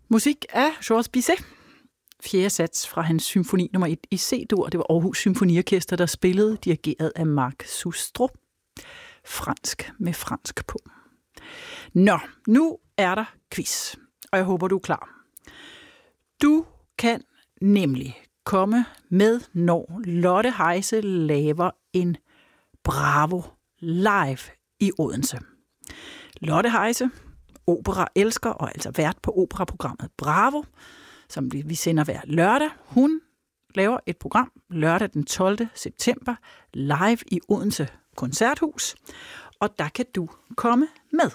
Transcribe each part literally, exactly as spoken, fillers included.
Musik af Georges Bizet. Fjerde sats fra hans symfoni nummer et i C-dur. Det var Aarhus Symfoniorkester, der spillede, dirigeret af Marc Soustro. Fransk med fransk på. Nå, nu er der quiz, og jeg håber, du er klar. Du kan nemlig komme med, når Lotte Heise laver en Bravo live i Odense. Lotte Heise, opera elsker og altså vært på operaprogrammet Bravo, som vi sender hver lørdag. Hun laver et program lørdag den tolvte september live i Odense Koncerthus, og der kan du komme med.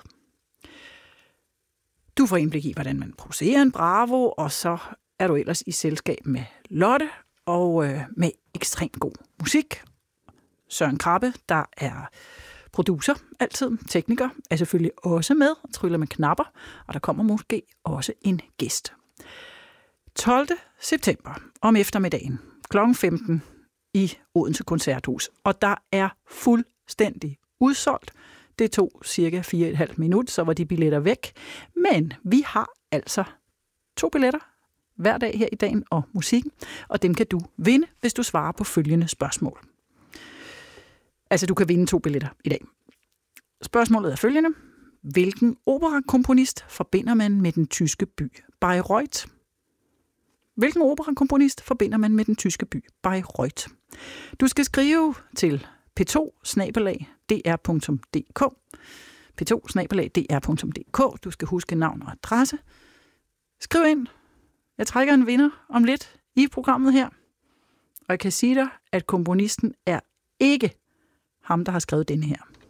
Du får indblik i, hvordan man producerer en Bravo, og så er du ellers i selskab med Lotte og øh, med ekstremt god musik. Søren Krabbe, der er producer altid, tekniker, er selvfølgelig også med og tryller med knapper, og der kommer måske også en gæst. tolvte september om eftermiddagen klokken femten i Odense Koncerthus, og der er fuldstændig udsolgt. Det tog cirka fire og et halvt minut, så var de billetter væk, men vi har altså to billetter hver dag her i Dagen og Musikken, og dem kan du vinde, hvis du svarer på følgende spørgsmål. Altså, du kan vinde to billetter i dag. Spørgsmålet er følgende. Hvilken operakomponist forbinder man med den tyske by Bayreuth? Hvilken operakomponist forbinder man med den tyske by Bayreuth? Du skal skrive til p to snabel-a d r punktum d k. p to snabel-a d r punktum d k. Du skal huske navn og adresse. Skriv ind. Jeg trækker en vinder om lidt i programmet her. Og jeg kan sige dig, at komponisten er ikke ham, der har skrevet denne her.